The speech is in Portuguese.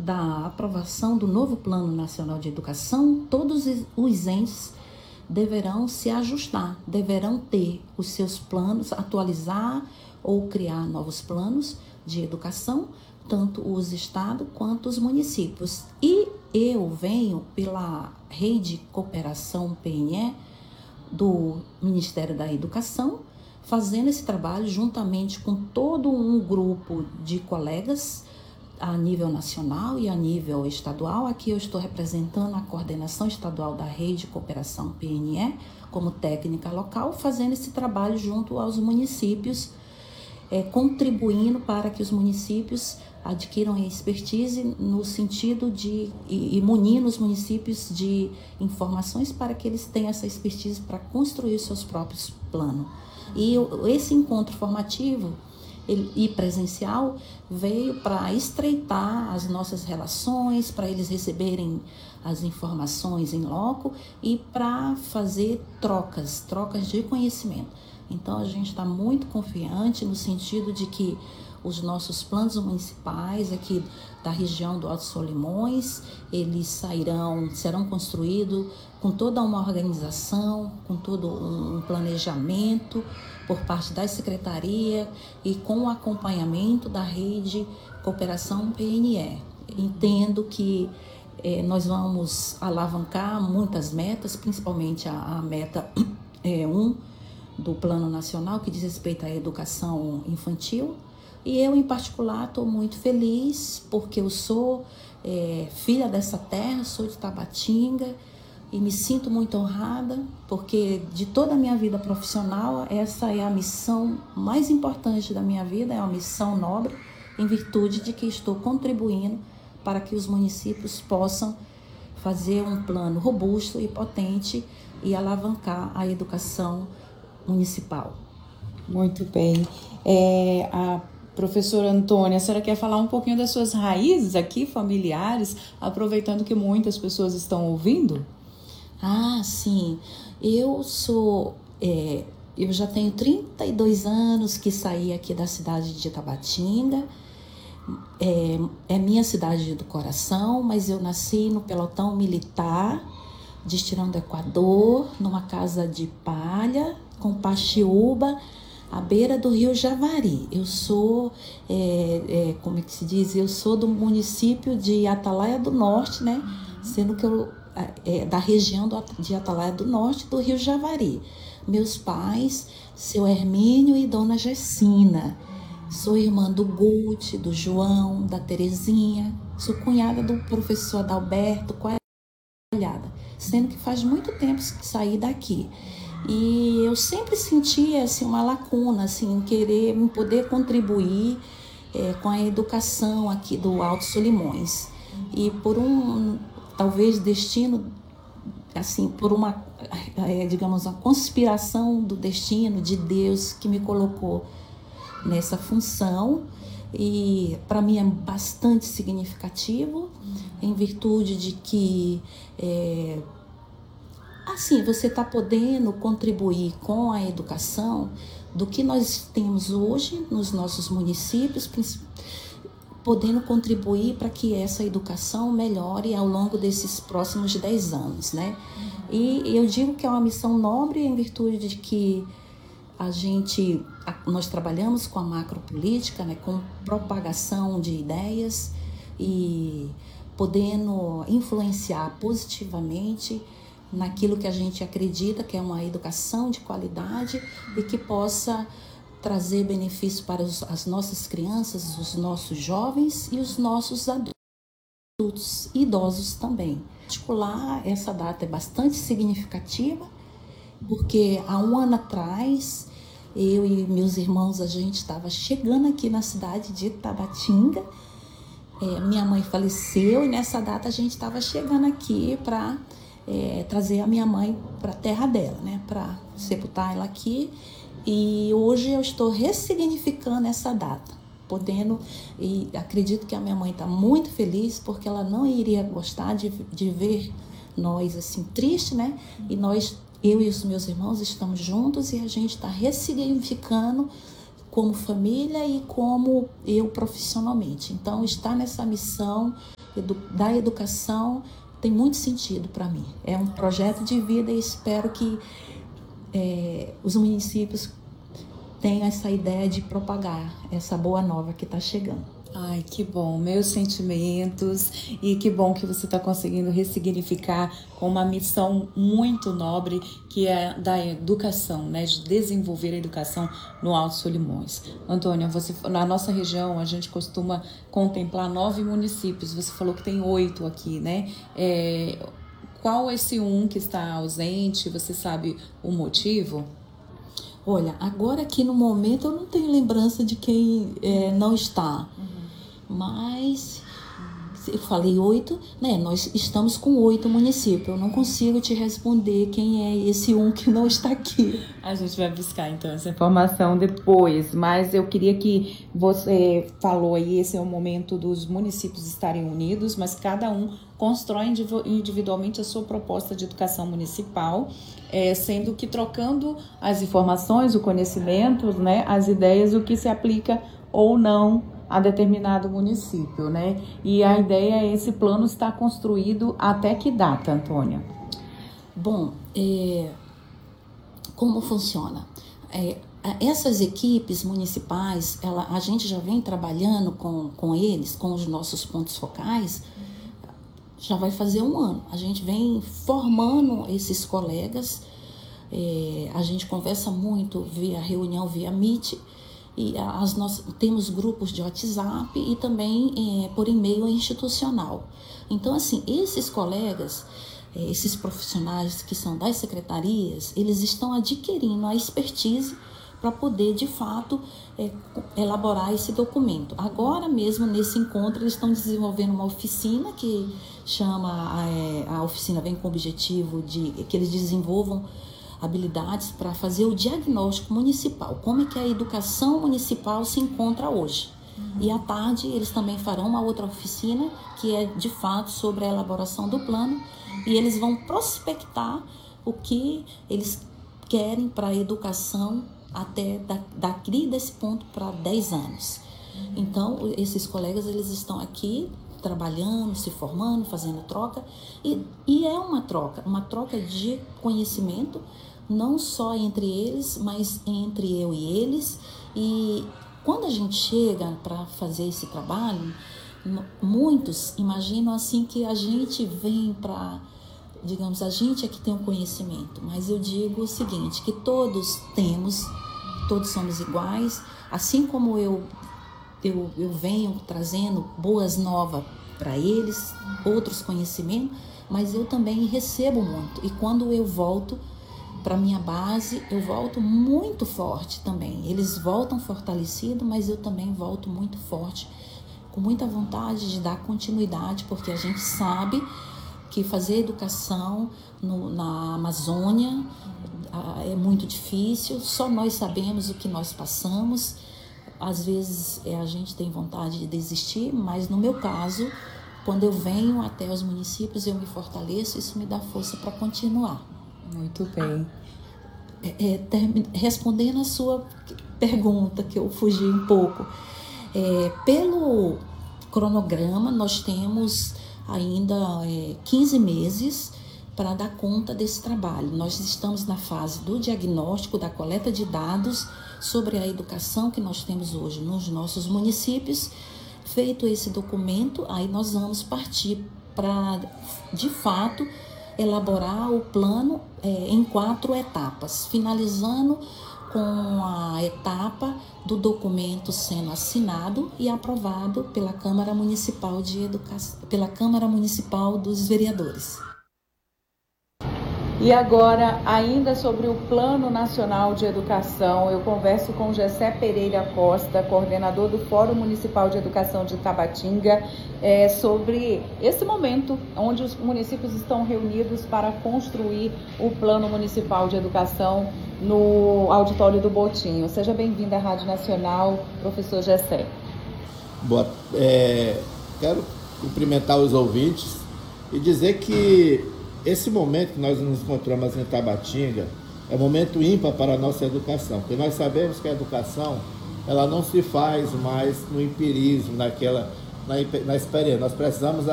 da aprovação do novo Plano Nacional de Educação, todos os entes deverão se ajustar, deverão ter os seus planos, atualizar ou criar novos planos de educação, tanto os estados quanto os municípios. E eu venho pela Rede Cooperação PNE do Ministério da Educação, fazendo esse trabalho juntamente com todo um grupo de colegas a nível nacional e a nível estadual. Aqui eu estou representando a coordenação estadual da Rede Cooperação PNE como técnica local, fazendo esse trabalho junto aos municípios, contribuindo para que os municípios adquiram expertise no sentido de e munindo os municípios de informações para que eles tenham essa expertise para construir seus próprios planos. E esse encontro formativo e presencial veio para estreitar as nossas relações, para eles receberem as informações em loco e para fazer trocas de conhecimento. Então a gente está muito confiante no sentido de que os nossos planos municipais aqui da região do Alto Solimões, eles serão construídos com toda uma organização, com todo um planejamento por parte da Secretaria e com o acompanhamento da Rede Cooperação PNE. Entendo que nós vamos alavancar muitas metas, principalmente a meta 1 do Plano Nacional, que diz respeito à educação infantil. E eu, em particular, estou muito feliz porque eu sou filha dessa terra, sou de Tabatinga e me sinto muito honrada porque de toda a minha vida profissional, essa é a missão mais importante da minha vida, é uma missão nobre, em virtude de que estou contribuindo para que os municípios possam fazer um plano robusto e potente e alavancar a educação municipal. Muito bem. A professora Antônia, a senhora quer falar um pouquinho das suas raízes aqui, familiares, aproveitando que muitas pessoas estão ouvindo? Ah, sim. Eu já tenho 32 anos que saí aqui da cidade de Tabatinga. É minha cidade do coração, mas eu nasci no pelotão militar de Estirão do Equador, numa casa de palha, com paxiúba, à beira do rio Javari. Eu sou, como é que se diz? Eu sou do município de Atalaia do Norte, né? Sendo que eu da região de Atalaia do Norte, do rio Javari. Meus pais, seu Hermínio e dona Gessina. Sou irmã do Guti, do João, da Terezinha. Sou cunhada do professor Adalberto, coalhada. Sendo que faz muito tempo que saí daqui. E eu sempre senti assim, uma lacuna, assim, em querer poder contribuir com a educação aqui do Alto Solimões. E por talvez destino, assim, por uma, digamos, uma conspiração do destino de Deus que me colocou nessa função, e para mim é bastante significativo, em virtude de que assim, você está podendo contribuir com a educação do que nós temos hoje nos nossos municípios, podendo contribuir para que essa educação melhore ao longo desses próximos 10 anos, né? E eu digo que é uma missão nobre em virtude de que nós trabalhamos com a macropolítica, né, com propagação de ideias e podendo influenciar positivamente naquilo que a gente acredita que é uma educação de qualidade e que possa trazer benefício para as nossas crianças, os nossos jovens e os nossos adultos e idosos também. Em particular, essa data é bastante significativa, porque há um ano atrás, eu e meus irmãos, a gente estava chegando aqui na cidade de Tabatinga. Minha mãe faleceu e nessa data a gente estava chegando aqui para trazer a minha mãe para a terra dela, né, para sepultar ela aqui. E hoje eu estou ressignificando essa data, e acredito que a minha mãe está muito feliz, porque ela não iria gostar de ver nós assim tristes, né? E eu e os meus irmãos estamos juntos e a gente está ressignificando como família e como eu profissionalmente. Então, estar nessa missão da educação tem muito sentido para mim. É um projeto de vida e espero que os municípios tenham essa ideia de propagar essa boa nova que está chegando. Ai, que bom, meus sentimentos, e que bom que você está conseguindo ressignificar com uma missão muito nobre, que é da educação, né, de desenvolver a educação no Alto Solimões. Antônia, na nossa região a gente costuma contemplar 9 municípios, você falou que tem 8 aqui, né? Qual esse um que está ausente, você sabe o motivo? Olha, agora aqui no momento eu não tenho lembrança de quem não está. Mas eu falei 8, né? Nós estamos com 8 municípios. Eu não consigo te responder quem é esse um que não está aqui. A gente vai buscar então essa informação depois, mas eu queria que você falou aí, esse é o momento dos municípios estarem unidos, mas cada um constrói individualmente a sua proposta de educação municipal, sendo que trocando as informações, o conhecimento, né, as ideias, o que se aplica ou não a determinado município, né? E a ideia é esse plano estar construído até que data, Antônia? Bom, como funciona? Essas equipes municipais, a gente já vem trabalhando com eles, com os nossos pontos focais, já vai fazer 1 ano. A gente vem formando esses colegas, a gente conversa muito via reunião, via Meet, e temos grupos de WhatsApp e também por e-mail institucional. Então, assim, esses colegas, esses profissionais que são das secretarias, eles estão adquirindo a expertise para poder, de fato, elaborar esse documento. Agora mesmo, nesse encontro, eles estão desenvolvendo uma oficina que chama, a oficina vem com o objetivo de que eles desenvolvam habilidades para fazer o diagnóstico municipal, como é que a educação municipal se encontra hoje. E à tarde eles também farão uma outra oficina que é de fato sobre a elaboração do plano, e eles vão prospectar o que eles querem para a educação até daqui desse ponto para 10 anos. Então esses colegas eles estão aqui trabalhando, se formando, fazendo troca, e é uma troca de conhecimento, não só entre eles, mas entre eu e eles. E quando a gente chega para fazer esse trabalho, muitos imaginam assim que a gente vem para, digamos, a gente é que tem o conhecimento, mas eu digo o seguinte, que todos somos iguais, assim como eu venho trazendo boas novas para eles, outros conhecimentos, mas eu também recebo muito. E quando eu volto para minha base, eu volto muito forte também. Eles voltam fortalecidos, mas eu também volto muito forte, com muita vontade de dar continuidade, porque a gente sabe que fazer educação na Amazônia é muito difícil, só nós sabemos o que nós passamos. Às vezes a gente tem vontade de desistir, mas no meu caso, quando eu venho até os municípios, eu me fortaleço, isso me dá força para continuar. Muito bem. Respondendo a sua pergunta, que eu fugi um pouco, pelo cronograma, nós temos ainda 15 meses para dar conta desse trabalho. Nós estamos na fase do diagnóstico, da coleta de dados sobre a educação que nós temos hoje nos nossos municípios. Feito esse documento, aí nós vamos partir para, de fato, elaborar o plano em 4 etapas, finalizando com a etapa do documento sendo assinado e aprovado pela Câmara Municipal de Educação, pela Câmara Municipal dos Vereadores. E agora, ainda sobre o Plano Nacional de Educação, eu converso com Gessé Pereira Costa, coordenador do Fórum Municipal de Educação de Tabatinga, sobre esse momento onde os municípios estão reunidos para construir o Plano Municipal de Educação no auditório do Botinho. Seja bem-vindo à Rádio Nacional, professor Gessé. Quero cumprimentar os ouvintes e dizer que esse momento que nós nos encontramos em Tabatinga é um momento ímpar para a nossa educação, porque nós sabemos que a educação ela não se faz mais no empirismo, na experiência. Nós precisamos